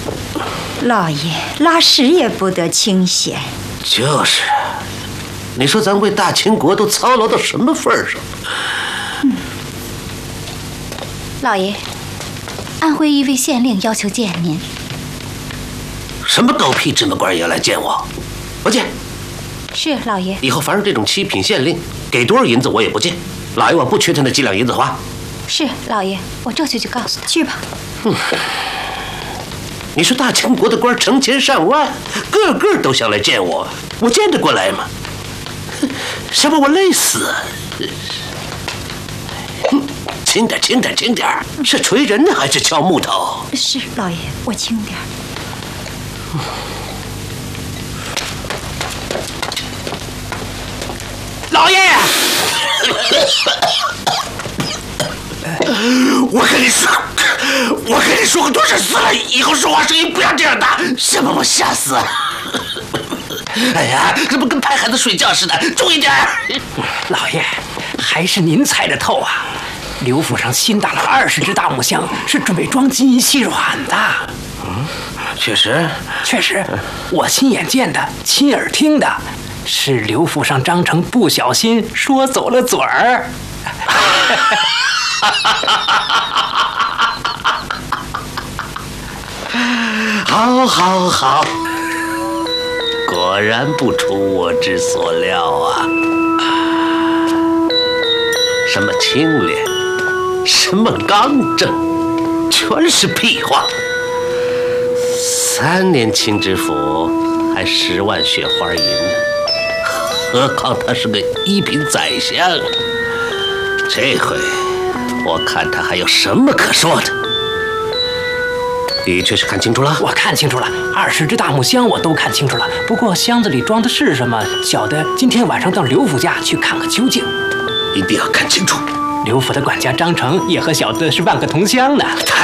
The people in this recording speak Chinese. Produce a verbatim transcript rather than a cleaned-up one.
老爷，拉屎也不得清闲。 就是，你说咱为大清国都操劳到什么份儿上？ 嗯。 老爷，安徽一位县令要求见您。 什么狗屁芝麻官也要来见我？不见。 是老爷。 以后凡是这种七品县令，给多少银子我也不见。老爷我不缺他那几两银子花。 是老爷，我这就去告诉他。 去吧。 嗯。你说大清国的官成千上万，个个都想来见我，我见得过来吗？想把我累死啊！轻点，轻点，轻点！是锤人呢，还是敲木头？ 是老爷，我轻点。 老爷，我跟你说，我跟你说过多少次了，以后说话声音不要这样大，先把我吓死！哎呀，这不跟拍孩子睡觉似的，注意点！ 老爷，还是您猜得透啊！刘府上新打了二十只大木箱，是准备装金银细软的。 嗯，确实， 确实，我亲眼见的，亲耳听的，是刘府上张成不小心说走了嘴儿。 好，好，好，果然不出我之所料啊！什么清廉，什么刚正，全是屁话。三年清知府还十万雪花银呢，何况他是个一品宰相。这回我看他还有什么可说的。你确实看清楚了？ 我看清楚了，二十只大木箱我都看清楚了。不过箱子里装的是什么，小的今天晚上到刘府家去看个究竟。 一定要看清楚。 刘府的管家张成也和小的是万个同乡呢。